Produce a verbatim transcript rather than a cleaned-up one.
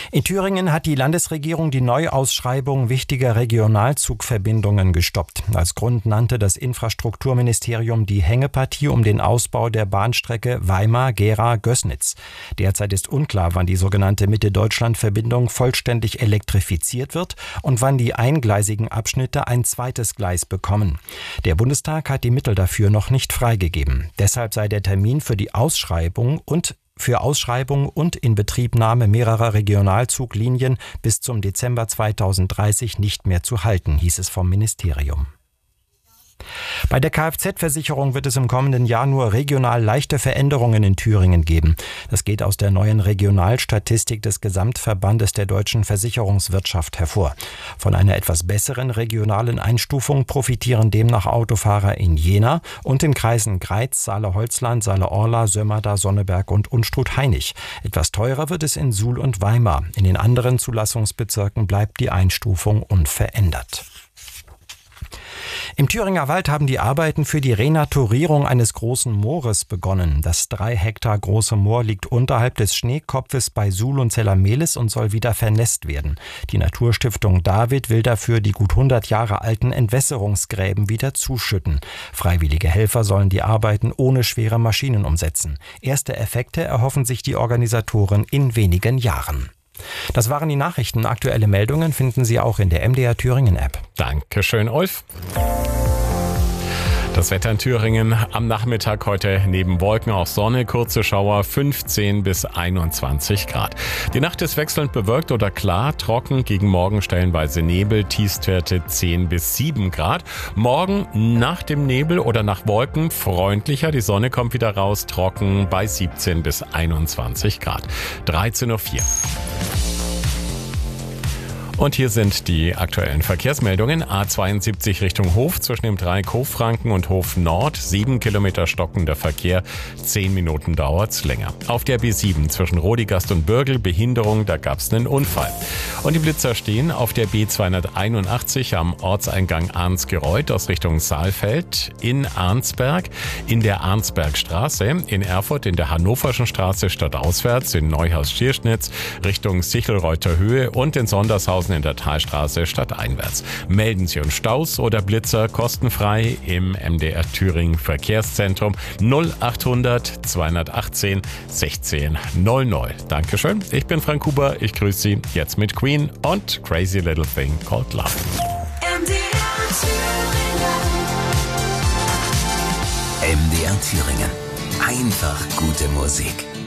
In Thüringen hat die Landesregierung die Neuausschreibung wichtiger Regionalzugverbindungen gestoppt. Als Grund nannte das Infrastrukturministerium die Hängepartie um den Ausbau der Bahnstrecke Weimar-Gera-Gößnitz. Derzeit ist unklar, wann die sogenannte Mitte-Deutschland-Verbindung vollständig elektrifiziert wird und wann die eingleisigen Abschnitte ein zweites Gleis bekommen. Der Bundestag hat die Mittel dafür noch nicht freigegeben. Deshalb sei der Termin für die Ausschreibung und für Ausschreibung und Inbetriebnahme mehrerer Regionalzuglinien bis zum Dezember zweitausenddreißig nicht mehr zu halten, hieß es vom Ministerium. Bei der Kfz-Versicherung wird es im kommenden Jahr nur regional leichte Veränderungen in Thüringen geben. Das geht aus der neuen Regionalstatistik des Gesamtverbandes der deutschen Versicherungswirtschaft hervor. Von einer etwas besseren regionalen Einstufung profitieren demnach Autofahrer in Jena und den Kreisen Greiz, Saale-Holzland, Saale-Orla, Sömmerda, Sonneberg und Unstrut-Hainich. Etwas teurer wird es in Suhl und Weimar. In den anderen Zulassungsbezirken bleibt die Einstufung unverändert. Im Thüringer Wald haben die Arbeiten für die Renaturierung eines großen Moores begonnen. Das drei Hektar große Moor liegt unterhalb des Schneekopfes bei Suhl und Zellermehlis und soll wieder vernässt werden. Die Naturstiftung David will dafür die gut hundert Jahre alten Entwässerungsgräben wieder zuschütten. Freiwillige Helfer sollen die Arbeiten ohne schwere Maschinen umsetzen. Erste Effekte erhoffen sich die Organisatoren in wenigen Jahren. Das waren die Nachrichten. Aktuelle Meldungen finden Sie auch in der M D R Thüringen App. Dankeschön, Ulf. Das Wetter in Thüringen am Nachmittag heute neben Wolken auch Sonne, kurze Schauer, fünfzehn bis einundzwanzig Grad. Die Nacht ist wechselnd bewölkt oder klar, trocken, gegen Morgen stellenweise Nebel, Tiefstwerte zehn bis sieben Grad. Morgen nach dem Nebel oder nach Wolken freundlicher, die Sonne kommt wieder raus, trocken bei siebzehn bis einundzwanzig Grad. dreizehn Uhr vier. Und hier sind die aktuellen Verkehrsmeldungen. A zweiundsiebzig Richtung Hof zwischen dem Dreieck Hof-Franken und Hof Nord. Sieben Kilometer stockender Verkehr. Zehn Minuten dauert's länger. Auf der B sieben zwischen Rodigast und Bürgel Behinderung, da gab's einen Unfall. Und die Blitzer stehen auf der B zweihunderteinundachtzig am Ortseingang Arnsgereuth aus Richtung Saalfeld in Arnsberg, in der Arnsbergstraße, in Erfurt in der Hannoverschen Straße stadtauswärts, in Neuhaus-Schirschnitz Richtung Sichelreuther Höhe und in Sondershausen in der Talstraße stadteinwärts. Melden Sie uns Staus oder Blitzer kostenfrei im M D R Thüringen Verkehrszentrum null achthundert zweihundertachtzehn sechzehn null null. Dankeschön, ich bin Frank Huber, ich grüße Sie jetzt mit Queen und Crazy Little Thing Called Love. M D R Thüringen. M D R Thüringen. Einfach gute Musik.